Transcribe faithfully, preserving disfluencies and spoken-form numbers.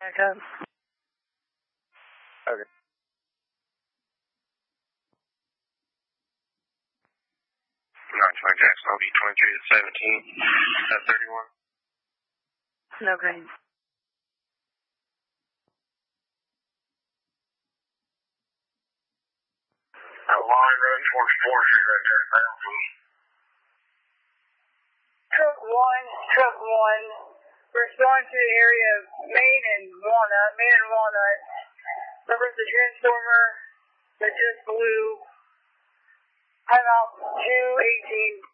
Okay. Okay. nine twenty Jackson, I'll be twenty-three to seventeen, at thirty-one. No green. That line running towards four Street right there, Mountain. Truck one, truck one, respond to the area of Main and Walnut, Main and Walnut. Remember the transformer that just blew. I'm out two eighteen.